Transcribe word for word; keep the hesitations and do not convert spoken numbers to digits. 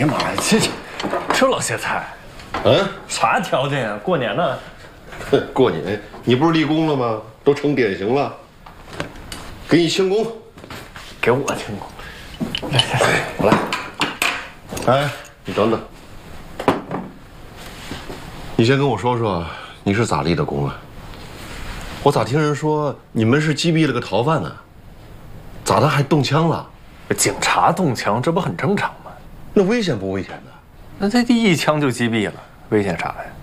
哎呀妈呀，这这老些菜， 嗯， 啥条件啊？过年呢？ 过年你不是立功了吗？都成典型了，给你庆功， 给我庆功。来来来，我来。 哎，你等等，你先跟我说说你是咋立的功啊？我咋听人说你们是击毙了个逃犯呢？咋的还动枪了？ 警察动枪，这不很正常吗？ 那危险不危险呢？ 那他第一枪就击毙了，危险啥呀？